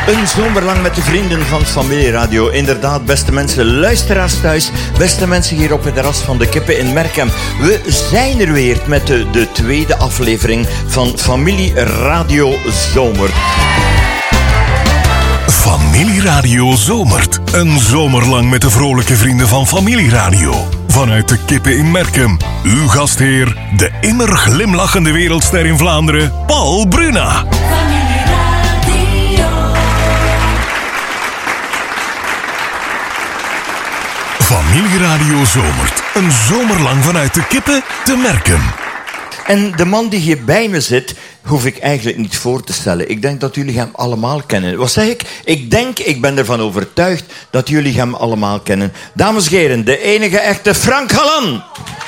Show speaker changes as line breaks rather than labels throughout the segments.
Een zomerlang met de vrienden van Familie Radio. Inderdaad, beste mensen, luisteraars thuis. Beste mensen hier op het terras van de Kippen in Merkem. We zijn er weer met de tweede aflevering van Familie Radio Zomert.
Familie Radio Zomert. Een zomerlang met de vrolijke vrienden van Familie Radio. Vanuit de Kippen in Merkem. Uw gastheer, de immer glimlachende wereldster in Vlaanderen, Paul Bruna. Familie Radio Zomert. Een zomerlang vanuit de Kippen te Merkem.
En de man die hier bij me zit, hoef ik eigenlijk niet voor te stellen. Ik denk dat jullie hem allemaal kennen. Wat zeg ik? Ik ben ervan overtuigd dat jullie hem allemaal kennen. Dames en heren, de enige echte Frank Hallan.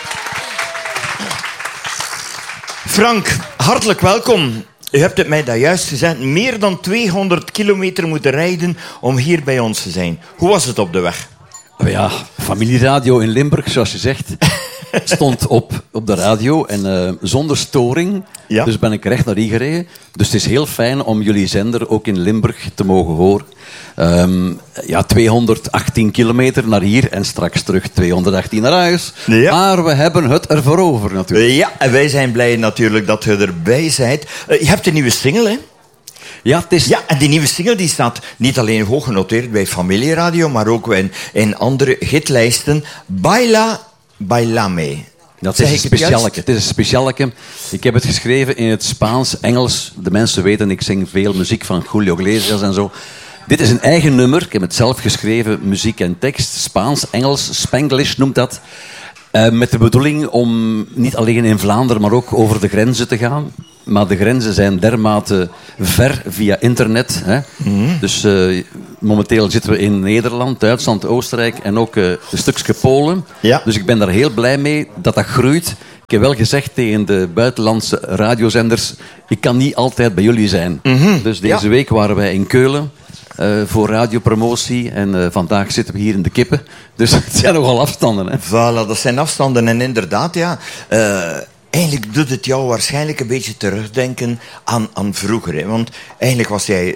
Frank, hartelijk welkom. U hebt het mij daar juist gezegd. Meer dan 200 kilometer moeten rijden om hier bij ons te zijn. Hoe was het op de weg?
Ja, familieradio in Limburg, zoals je zegt, stond op de radio en zonder storing. Ja. Dus ben ik recht naar hier gereden. Dus het is heel fijn om jullie zender ook in Limburg te mogen horen. 218 kilometer naar hier en straks terug 218 naar huis. Ja. Maar we hebben het ervoor over natuurlijk.
Ja, en wij zijn blij natuurlijk dat je erbij bent. Je hebt een nieuwe single, hè?
Ja,
en die nieuwe single die staat niet alleen hoog genoteerd bij Familie Radio, maar ook in andere hitlijsten. Baila, bailame.
Dat is een specialeke. Het is een specialeke. Ik heb het geschreven in het Spaans, Engels. De mensen weten, ik zing veel muziek van Julio Iglesias en zo. Dit is een eigen nummer. Ik heb het zelf geschreven, muziek en tekst. Spaans, Engels, Spanglish noemt dat. Met de bedoeling om niet alleen in Vlaanderen, maar ook over de grenzen te gaan. Maar de grenzen zijn dermate ver via internet. Hè? Mm-hmm. Dus momenteel zitten we in Nederland, Duitsland, Oostenrijk en ook een stukje Polen. Ja. Dus ik ben daar heel blij mee dat dat groeit. Ik heb wel gezegd tegen de buitenlandse radiozenders, ik kan niet altijd bij jullie zijn. Mm-hmm. Dus deze week waren wij in Keulen. Voor radiopromotie. En vandaag zitten we hier in de Kippen. Dus het zijn nogal afstanden. Hè?
Voilà, dat zijn afstanden. En inderdaad, ja... eigenlijk doet het jou waarschijnlijk een beetje terugdenken aan vroeger. Hè? Want eigenlijk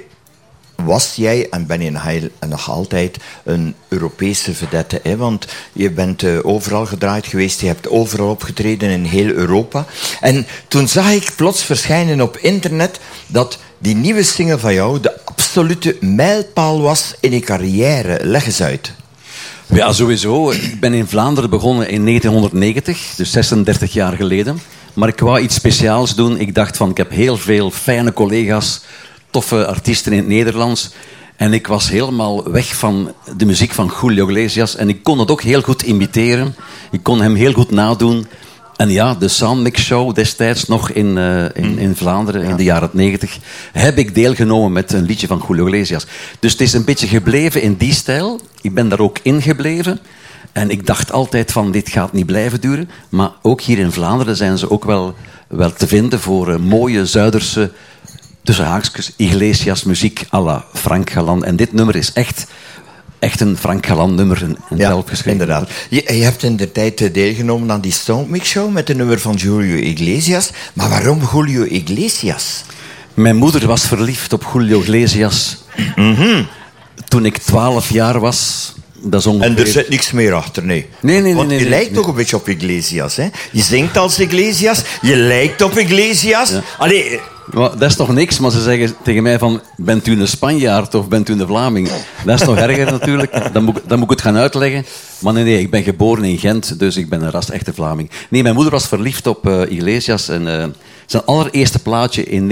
was jij en ben je nog altijd een Europese vedette. Hè? Want je bent overal gedraaid geweest. Je hebt overal opgetreden in heel Europa. En toen zag ik plots verschijnen op internet dat die nieuwe single van jou de absolute mijlpaal was in je carrière. Leg eens uit.
Ja, sowieso. Ik ben in Vlaanderen begonnen in 1990, dus 36 jaar geleden. Maar ik wou iets speciaals doen. Ik dacht van, ik heb heel veel fijne collega's, toffe artiesten in het Nederlands. En ik was helemaal weg van de muziek van Julio Iglesias. En ik kon het ook heel goed imiteren. Ik kon hem heel goed nadoen. En ja, de Soundmix Show destijds nog in Vlaanderen, in de jaren 90, heb ik deelgenomen met een liedje van Julio Iglesias. Dus het is een beetje gebleven in die stijl. Ik ben daar ook in gebleven. En ik dacht altijd van, dit gaat niet blijven duren. Maar ook hier in Vlaanderen zijn ze ook wel te vinden voor mooie Zuiderse, tussen haakjes, Iglesias muziek à la Frank Hallan. En dit nummer is echt een Frank Hallan nummer en zelf geschreven.
Inderdaad. Je hebt in de tijd deelgenomen aan die Soundmix Show met een nummer van Julio Iglesias. Maar waarom Julio Iglesias?
Mijn moeder was verliefd op Julio Iglesias. Mm-hmm. Toen ik 12 jaar was. Dat is ongeveer...
En er zit niks meer achter, nee.
Nee.
Want je lijkt toch een beetje op Iglesias, hè? Je zingt als Iglesias, je lijkt op Iglesias. Ja. Allee...
Maar dat is toch niks, maar ze zeggen tegen mij van, bent u een Spanjaard of bent u een Vlaming? Dat is toch erger natuurlijk, dan moet ik het gaan uitleggen. Maar nee, ik ben geboren in Gent, dus ik ben een ras-echte Vlaming. Nee, mijn moeder was verliefd op Iglesias en zijn allereerste plaatje in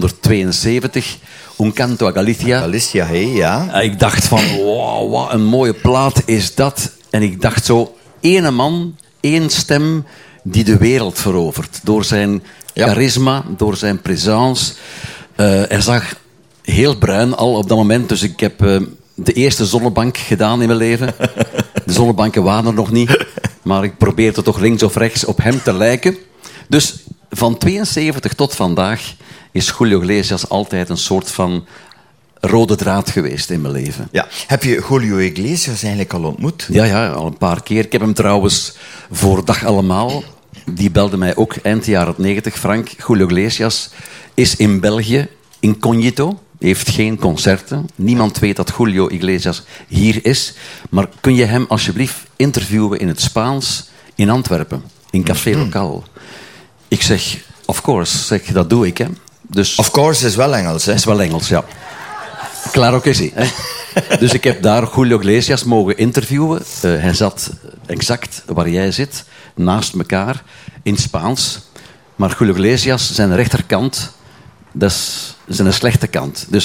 1972, Un Canto a Galicia.
Galicia, hé, ja.
Ik dacht van, wow, wat een mooie plaat is dat. En ik dacht zo, één man, één stem die de wereld verovert. Door zijn charisma, door zijn présence. Hij zag heel bruin al op dat moment. Dus ik heb de eerste zonnebank gedaan in mijn leven. De zonnebanken waren er nog niet. Maar ik probeerde toch links of rechts op hem te lijken. Dus van 72 tot vandaag is Julio Iglesias altijd een soort van rode draad geweest in mijn leven.
Ja. Heb je Julio Iglesias eigenlijk al ontmoet?
Ja, al een paar keer. Ik heb hem trouwens voor Dag Allemaal... Die belde mij ook eind jaren 90. Frank, Julio Iglesias is in België incognito. heeft geen concerten. Niemand weet dat Julio Iglesias hier is. Maar kun je hem alsjeblieft interviewen in het Spaans in Antwerpen, in Café Lokaal? Ik zeg, of course, zeg, dat doe ik. Hè. Dus,
Of course is wel Engels, hè?
is wel Engels, ja. Claro que sí. Hè. Dus ik heb daar Julio Iglesias mogen interviewen. Hij zat exact waar jij zit, naast elkaar, in Spaans. Maar Julio Iglesias, zijn rechterkant, dat is zijn slechte kant. Dus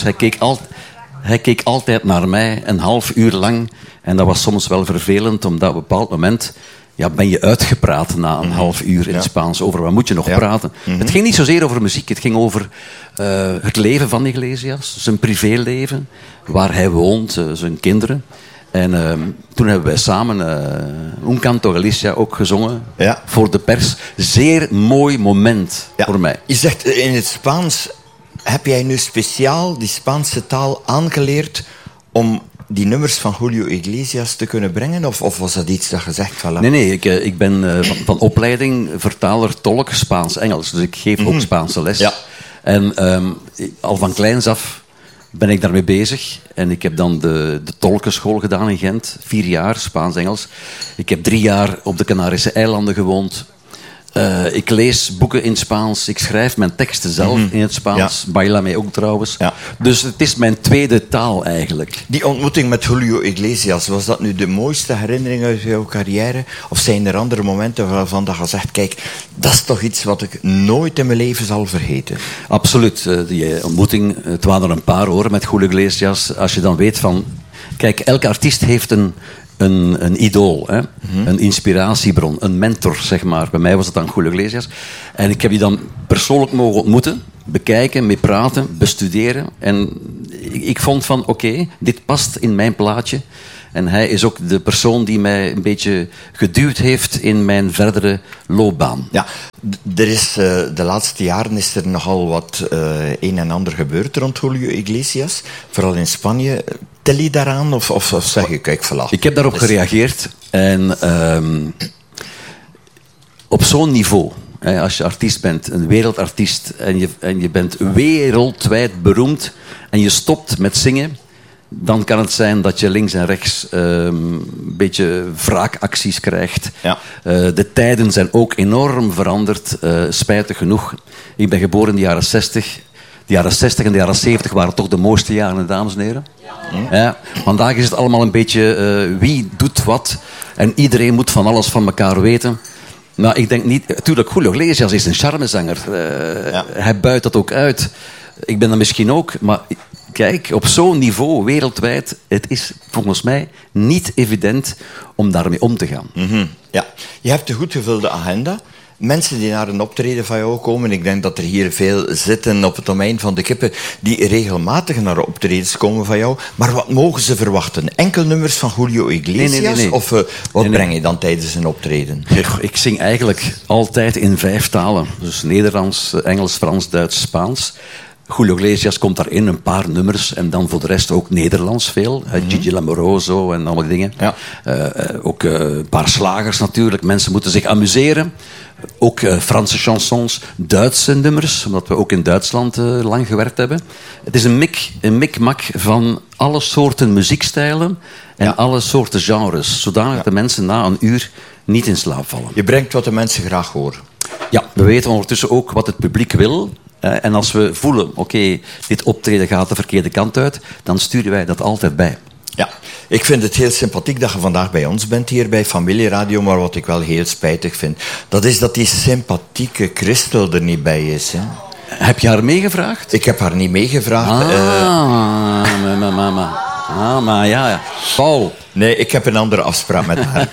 hij keek altijd naar mij, een half uur lang. En dat was soms wel vervelend, omdat op een bepaald moment... Ja, ben je uitgepraat na een half uur in het Spaans. Over wat moet je nog praten? Het ging niet zozeer over muziek. Het ging over het leven van Iglesias. Zijn privéleven. Waar hij woont. Zijn kinderen. En toen hebben wij samen Un Canto Galicia ook gezongen.
Ja.
Voor de pers. Zeer mooi moment voor mij.
Je zegt in het Spaans... Heb jij nu speciaal die Spaanse taal aangeleerd... om die nummers van Julio Iglesias te kunnen brengen? Of was dat iets dat je zegt? Voilà.
Nee, ik ben van opleiding vertaler, tolk, Spaans-Engels. Dus ik geef ook Spaanse les. Ja. En al van kleins af ben ik daarmee bezig. En ik heb dan de tolkenschool gedaan in Gent. 4 jaar, Spaans-Engels. Ik heb 3 jaar op de Canarische eilanden gewoond. Ik lees boeken in Spaans. Ik schrijf mijn teksten zelf in het Spaans. Ja. Bailame ook trouwens. Ja. Dus het is mijn tweede taal eigenlijk.
Die ontmoeting met Julio Iglesias, was dat nu de mooiste herinnering uit jouw carrière? Of zijn er andere momenten waarvan je zegt... Kijk, dat is toch iets wat ik nooit in mijn leven zal vergeten?
Absoluut. Die ontmoeting, het waren er een paar hoor, met Julio Iglesias. Als je dan weet van... Kijk, elke artiest heeft een idool, hè? Een inspiratiebron, een mentor, zeg maar. Bij mij was het dan Julio Iglesias. En ik heb die dan persoonlijk mogen ontmoeten, bekijken, mee praten, bestuderen. En ik vond van, oké, dit past in mijn plaatje. En hij is ook de persoon die mij een beetje geduwd heeft in mijn verdere loopbaan.
Ja, er is, de laatste jaren is er nogal wat een en ander gebeurd rond Julio Iglesias. Vooral in Spanje. Tel je daaraan of zeg je, kijk, voilà.
Ik heb daarop gereageerd. En op zo'n niveau, als je artiest bent, een wereldartiest... en je bent wereldwijd beroemd en je stopt met zingen... dan kan het zijn dat je links en rechts een beetje wraakacties krijgt. Ja. De tijden zijn ook enorm veranderd, spijtig genoeg. Ik ben geboren in de jaren 60. De jaren 60 en de jaren 70 waren toch de mooiste jaren, dames en heren. Ja. Vandaag is het allemaal een beetje wie doet wat. En iedereen moet van alles van elkaar weten. Maar ik denk niet... Natuurlijk, Julio Iglesias is een charmezanger. Hij buit dat ook uit. Ik ben dat misschien ook, maar... Kijk, op zo'n niveau wereldwijd, het is volgens mij niet evident om daarmee om te gaan.
Ja, je hebt een goed gevulde agenda. Mensen die naar een optreden van jou komen, ik denk dat er hier veel zitten op het domein van de kippen, die regelmatig naar optredens komen van jou. Maar wat mogen ze verwachten? Enkel nummers van Julio Iglesias? Nee. Of wat breng je dan tijdens een optreden?
Ik zing eigenlijk altijd in 5 talen. Dus Nederlands, Engels, Frans, Duits, Spaans. Julio Iglesias komt daarin, een paar nummers. En dan voor de rest ook Nederlands veel. Gigi Lamoroso en allemaal dingen. Ja. Ook een paar slagers natuurlijk. Mensen moeten zich amuseren. Ook Franse chansons, Duitse nummers. Omdat we ook in Duitsland lang gewerkt hebben. Het is een mikmak van alle soorten muziekstijlen. En alle soorten genres. Zodanig dat de mensen na een uur niet in slaap vallen.
Je brengt wat de mensen graag horen.
Ja, we weten ondertussen ook wat het publiek wil. En als we voelen, oké, dit optreden gaat de verkeerde kant uit, dan sturen wij dat altijd bij.
Ja, ik vind het heel sympathiek dat je vandaag bij ons bent hier bij Familieradio, maar wat ik wel heel spijtig vind, dat is dat die sympathieke Christel er niet bij is. Hè?
Heb je haar meegevraagd?
Ik heb haar niet meegevraagd.
Maar ja. Paul.
Nee, ik heb een andere afspraak met haar.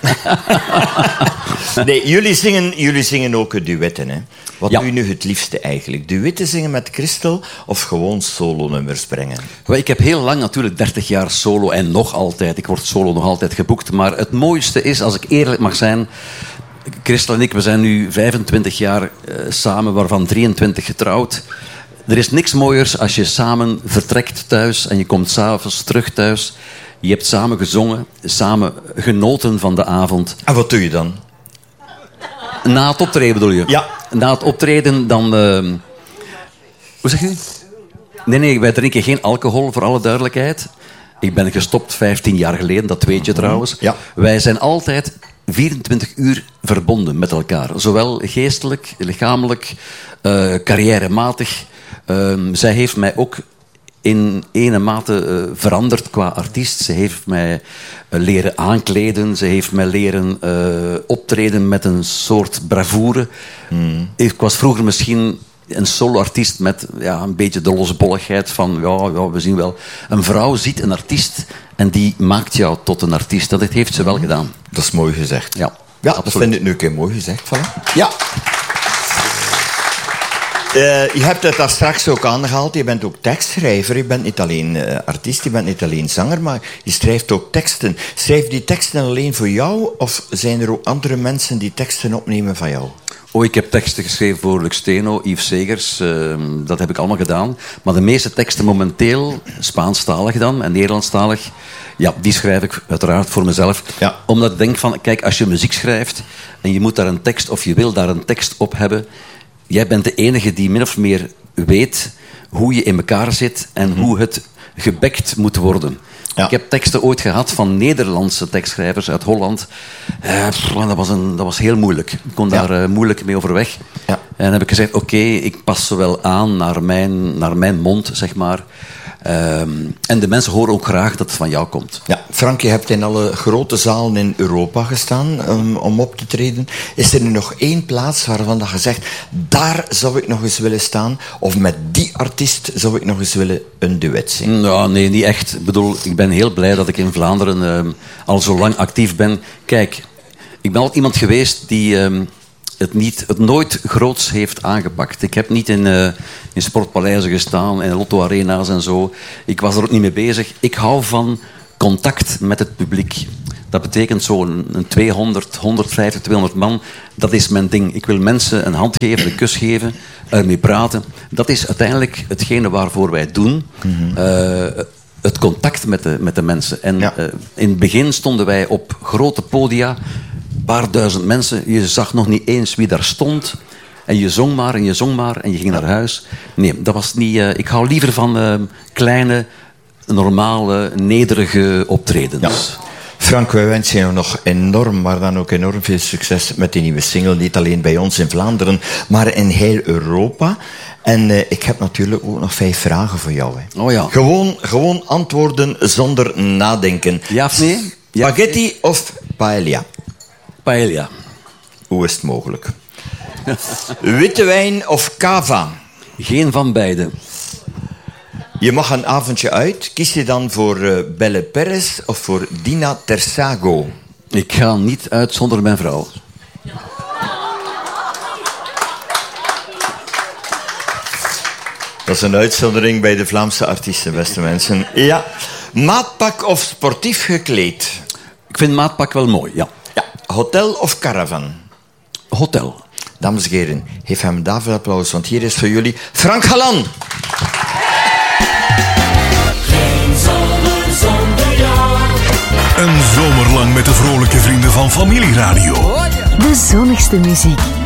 Nee, jullie zingen ook duetten, hè? Wat doe je nu het liefste eigenlijk? Duetten zingen met Christel of gewoon solo-nummers brengen?
Ik heb heel lang natuurlijk 30 jaar solo en nog altijd. Ik word solo nog altijd geboekt. Maar het mooiste is, als ik eerlijk mag zijn... Christel en ik, we zijn nu 25 jaar samen, waarvan 23 getrouwd. Er is niks mooiers als je samen vertrekt thuis en je komt 's avonds terug thuis. Je hebt samen gezongen, samen genoten van de avond.
En wat doe je dan?
Na het optreden bedoel je?
Ja.
Na het optreden dan... Hoe zeg je? Nee, wij drinken geen alcohol, voor alle duidelijkheid. Ik ben gestopt 15 jaar geleden, dat weet je trouwens.
Ja.
Wij zijn altijd 24 uur verbonden met elkaar. Zowel geestelijk, lichamelijk, carrièrematig. Zij heeft mij ook in ene mate veranderd qua artiest. Ze heeft mij leren aankleden. Ze heeft mij leren optreden met een soort bravoure. Ik was vroeger misschien een solo-artiest met een beetje de losbolligheid van we zien wel. Een vrouw ziet een artiest en die maakt jou tot een artiest. Dat heeft ze wel gedaan.
Dat is mooi gezegd.
Ja,
dat vind ik nu een keer mooi gezegd. Voilà. Ja. Je hebt het daar straks ook aangehaald. Je bent ook tekstschrijver. Je bent niet alleen artiest, je bent niet alleen zanger, maar je schrijft ook teksten. Schrijf die teksten alleen voor jou of zijn er ook andere mensen die teksten opnemen van jou?
Ik heb teksten geschreven voor Lux Steno, Yves Segers. Dat heb ik allemaal gedaan. Maar de meeste teksten momenteel, Spaanstalig dan en Nederlandstalig, die schrijf ik uiteraard voor mezelf. Ja. Omdat ik denk van, kijk, als je muziek schrijft en je moet daar een tekst of je wil daar een tekst op hebben, jij bent de enige die min of meer weet hoe je in elkaar zit en hoe het gebekt moet worden. Ja. Ik heb teksten ooit gehad van Nederlandse tekstschrijvers uit Holland. Dat was heel moeilijk. Ik kon daar moeilijk mee overweg. Ja. En dan heb ik gezegd, oké, ik pas ze wel aan naar mijn mond, zeg maar. En de mensen horen ook graag dat het van jou komt.
Ja, Frank, je hebt in alle grote zalen in Europa gestaan om op te treden. Is er nu nog één plaats waarvan je zegt, daar zou ik nog eens willen staan? Of met die artiest zou ik nog eens willen een duet zingen?
Nou, nee, niet echt. Ik bedoel, ik ben heel blij dat ik in Vlaanderen al zo lang actief ben. Kijk, ik ben altijd iemand geweest die het nooit groots heeft aangepakt. Ik heb niet in sportpaleizen gestaan, in Lotto Arena's en zo. Ik was er ook niet mee bezig. Ik hou van contact met het publiek. Dat betekent zo'n 200, 150, 200 man. Dat is mijn ding. Ik wil mensen een hand geven, een kus geven, ermee praten. Dat is uiteindelijk hetgene waarvoor wij het doen. Het contact met de mensen. En in het begin stonden wij op grote podia, een paar duizend mensen. Je zag nog niet eens wie daar stond. En je zong maar en je zong maar en je ging naar huis. Nee, dat was niet... ik hou liever van kleine, normale, nederige optredens. Ja.
Frank, wij wensen jou nog enorm, maar dan ook enorm veel succes met die nieuwe single. Niet alleen bij ons in Vlaanderen, maar in heel Europa. En ik heb natuurlijk ook nog 5 vragen voor jou. Hè.
Oh ja.
Gewoon antwoorden zonder nadenken.
Ja of nee? Ja.
Spaghetti of paella?
Paella.
Hoe is het mogelijk? Witte wijn of cava?
Geen van beide.
Je mag een avondje uit. Kies je dan voor Belle Perez of voor Dina Tersago?
Ik ga niet uit zonder mijn vrouw.
Dat is een uitzondering bij de Vlaamse artiesten, beste mensen. Ja. Maatpak of sportief gekleed?
Ik vind maatpak wel mooi, ja.
Hotel of caravan?
Hotel.
Dames en heren, geef hem daarvoor applaus, want hier is voor jullie Frank Galan.
Geen zomer zonder jou. Een zomer lang met de vrolijke vrienden van Familieradio.
De zonnigste muziek.